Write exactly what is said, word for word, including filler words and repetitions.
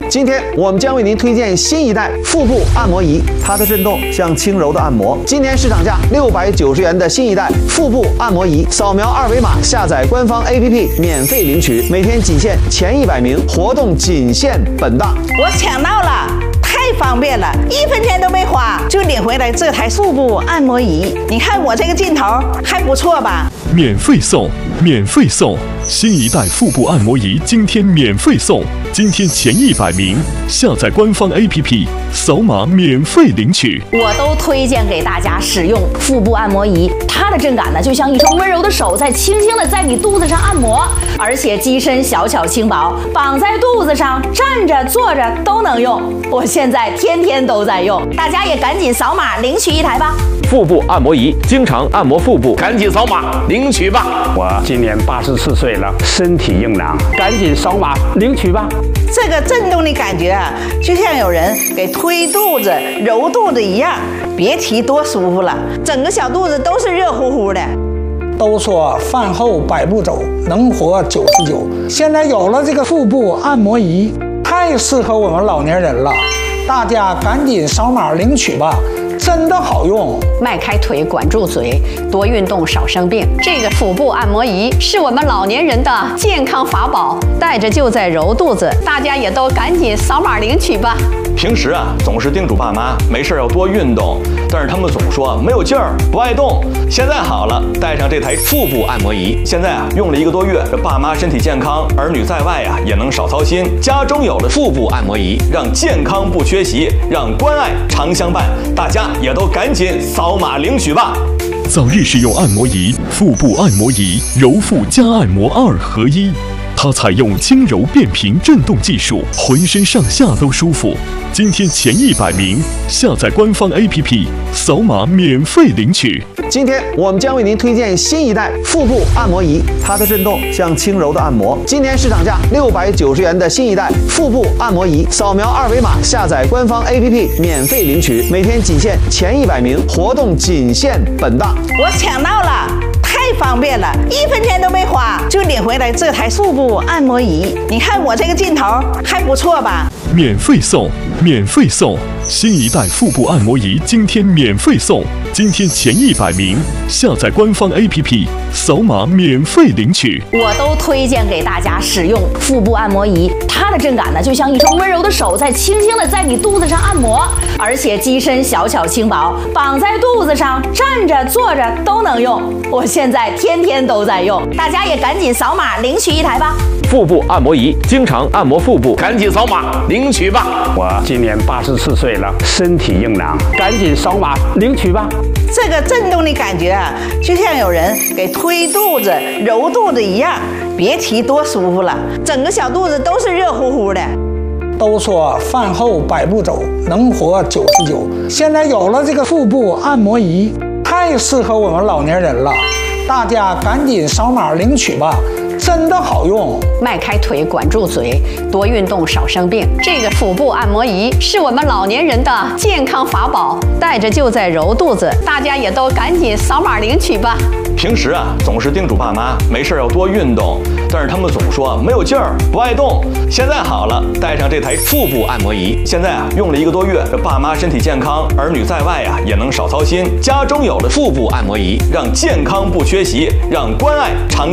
今天我们将为您推荐新一代腹部按摩仪，它的震动像轻柔的按摩。今年市场价六百九十元的新一代腹部按摩仪，扫描二维码下载官方 A P P 免费领取，每天仅限前一百名，活动仅限本档。 我抢到了！太方便了，一分钱都没花就领回来这台腹部按摩仪。你看我这个劲头还不错吧？ 免费送，免费送！新一代腹部按摩仪今天免费送，今天前一百名下载官方 A P P， 扫码免费领取。 我都推荐给大家使用腹部按摩仪，它的震感呢，就像一双温柔的手在轻轻的在你肚子上按摩，而且机身小巧轻薄，绑在肚子上，站着坐着都能用。我现在天天都在用，大家也赶紧扫码领取一台吧。 腹部按摩仪，经常按摩腹部，赶紧扫码领取吧。 我今年八十四岁了，身体硬朗，赶紧扫码领取吧。 这个震动的感觉啊，就像有人给推肚子、揉肚子一样，别提多舒服了，整个小肚子都是热乎乎的。 都说饭后百步走，能活九十九。现在有了这个腹部按摩仪，太适合我们老年人了，大家赶紧扫码领取吧。真的好用， 迈开腿，管住嘴，多运动少生病。这个腹部按摩仪是我们老年人的健康法宝，带着就在揉肚子，大家也都赶紧扫码领取吧。 平时啊，总是叮嘱爸妈没事要多运动，但是他们总说没有劲儿，不爱动。现在好了，带上这台腹部按摩仪，现在啊用了一个多月，这爸妈身体健康，儿女在外啊也能少操心。家中有了腹部按摩仪，让健康不缺席，让关爱常相伴。大家也都赶紧扫码领取吧。 早日使用按摩仪，腹部按摩仪，揉腹加按摩二合一。它采用轻柔变频震动技术，浑身上下都舒服。今天前一百名下载官方 A P P， 扫码免费领取。 今天我们将为您推荐新一代腹部按摩仪，它的震动像轻柔的按摩。今年市场价六百九十元的新一代腹部按摩仪，扫描二维码下载官方 A P P 免费领取，每天仅限前一百名，活动仅限本档。 我抢到了！太方便了，一分钱都没花就领回来这台腹部按摩仪。你看我这个劲头还不错吧？ 免费送，免费送！新一代腹部按摩仪今天免费送，今天前一百名下载官方 A P P， 扫码免费领取。 我都推荐给大家使用腹部按摩仪，它的震感呢，就像一双温柔的手在轻轻的在你肚子上按摩，而且机身小巧轻薄，绑在肚子上，站着坐着都能用。我现在天天都在用，大家也赶紧扫码领取一台吧。 腹部按摩仪，经常按摩腹部，赶紧扫码领取吧。 我今年八十四岁了，身体硬朗，赶紧扫码领取吧。 这个震动的感觉啊，就像有人给推肚子、揉肚子一样，别提多舒服了，整个小肚子都是热乎乎的。 都说饭后百步走，能活九十九。现在有了这个腹部按摩仪，太适合我们老年人了，大家赶紧扫码领取吧。真的好用， 迈开腿，管住嘴，多运动少生病。这个腹部按摩仪是我们老年人的健康法宝，带着就在揉肚子，大家也都赶紧扫码领取吧。 平时啊，总是叮嘱爸妈没事要多运动，但是他们总说没有劲儿，不爱动。现在好了，带上这台腹部按摩仪，现在啊用了一个多月，这爸妈身体健康，儿女在外啊也能少操心。家中有了腹部按摩仪，让健康不缺席，让关爱常